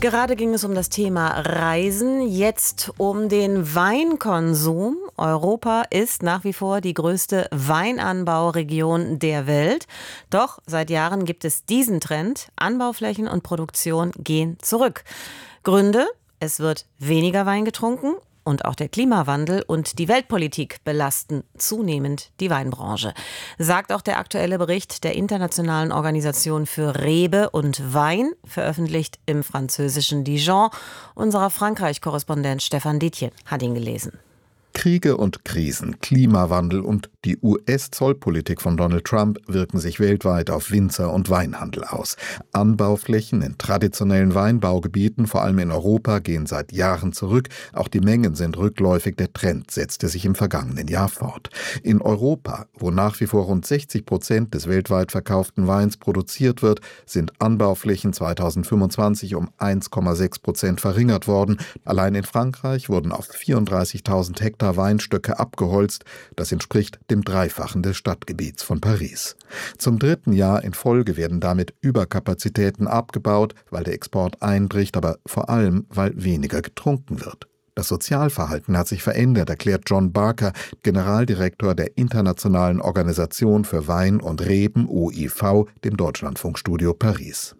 Gerade ging es um das Thema Reisen, jetzt um den Weinkonsum. Europa ist nach wie vor die größte Weinanbauregion der Welt. Doch seit Jahren gibt es diesen Trend. Anbauflächen und Produktion gehen zurück. Gründe? Es wird weniger Wein getrunken. Und auch der Klimawandel und die Weltpolitik belasten zunehmend die Weinbranche, sagt auch der aktuelle Bericht der Internationalen Organisation für Rebe und Wein, veröffentlicht im französischen Dijon. Unser Frankreich-Korrespondent Stefan Detjen hat ihn gelesen. Kriege und Krisen, Klimawandel und die US-Zollpolitik von Donald Trump wirken sich weltweit auf Winzer- und Weinhandel aus. Anbauflächen in traditionellen Weinbaugebieten, vor allem in Europa, gehen seit Jahren zurück. Auch die Mengen sind rückläufig. Der Trend setzte sich im vergangenen Jahr fort. In Europa, wo nach wie vor rund 60% des weltweit verkauften Weins produziert wird, sind Anbauflächen 2025 um 1,6% verringert worden. Allein in Frankreich wurden auf 34.000 Hektar Weinstöcke abgeholzt. Das entspricht dem Dreifachen des Stadtgebiets von Paris. Zum dritten Jahr in Folge werden damit Überkapazitäten abgebaut, weil der Export einbricht, aber vor allem, weil weniger getrunken wird. Das Sozialverhalten hat sich verändert, erklärt John Barker, Generaldirektor der Internationalen Organisation für Wein und Reben, OIV, dem Deutschlandfunkstudio Paris.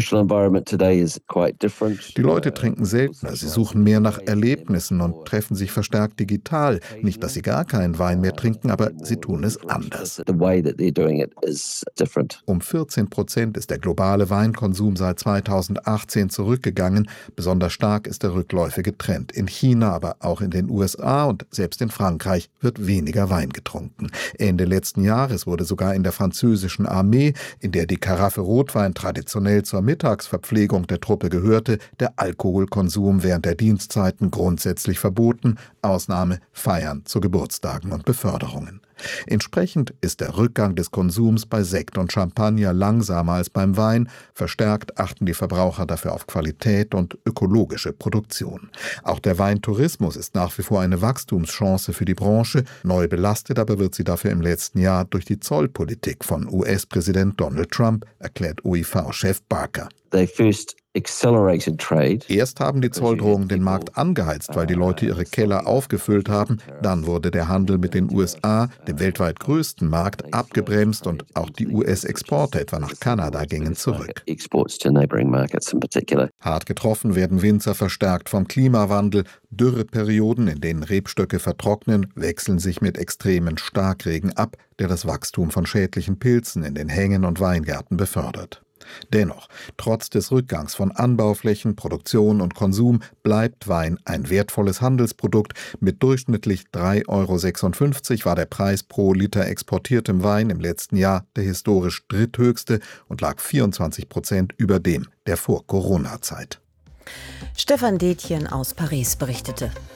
Die Leute trinken seltener, sie suchen mehr nach Erlebnissen und treffen sich verstärkt digital. Nicht, dass sie gar keinen Wein mehr trinken, aber sie tun es anders. Um 14% ist der globale Weinkonsum seit 2018 zurückgegangen. Besonders stark ist der rückläufige Trend in China, aber auch in den USA und selbst in Frankreich wird weniger Wein getrunken. Ende letzten Jahres wurde sogar in der französischen Armee, in der die Karaffe Rotwein traditionell zur Mittagsverpflegung der Truppe gehörte, der Alkoholkonsum während der Dienstzeiten grundsätzlich verboten, Ausnahme Feiern zu Geburtstagen und Beförderungen. Entsprechend ist der Rückgang des Konsums bei Sekt und Champagner langsamer als beim Wein. Verstärkt achten die Verbraucher dafür auf Qualität und ökologische Produktion. Auch der Weintourismus ist nach wie vor eine Wachstumschance für die Branche. Neu belastet aber wird sie dafür im letzten Jahr durch die Zollpolitik von US-Präsident Donald Trump, erklärt OIV-Chef Barker. Erst haben die Zolldrohungen den Markt angeheizt, weil die Leute ihre Keller aufgefüllt haben. Dann wurde der Handel mit den USA, dem weltweit größten Markt, abgebremst und auch die US-Exporte etwa nach Kanada gingen zurück. Hart getroffen werden Winzer verstärkt vom Klimawandel. Dürreperioden, in denen Rebstöcke vertrocknen, wechseln sich mit extremen Starkregen ab, der das Wachstum von schädlichen Pilzen in den Hängen und Weingärten befördert. Dennoch, trotz des Rückgangs von Anbauflächen, Produktion und Konsum bleibt Wein ein wertvolles Handelsprodukt. Mit durchschnittlich 3,56 € war der Preis pro Liter exportiertem Wein im letzten Jahr der historisch dritthöchste und lag 24% über dem der Vor-Corona-Zeit. Stefan Detjen aus Paris berichtete.